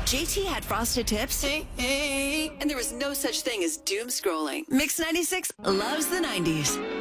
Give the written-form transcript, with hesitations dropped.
JT had frosted tips. And there was no such thing as doom scrolling. Mix 96 loves the 90s.